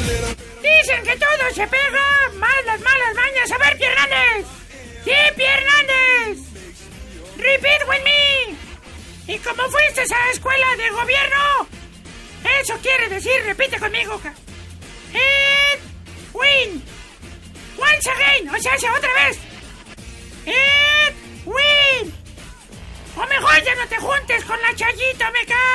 Dicen que todo se pega, más las malas mañas. A ver, Pierre Hernández. Sí, Pierre Hernández. Repeat with me. Y como fuiste a la escuela de gobierno, eso quiere decir, repite conmigo. It win. Once again, o sea, otra vez. It win. O mejor ya no te juntes con la Chayito, me cae.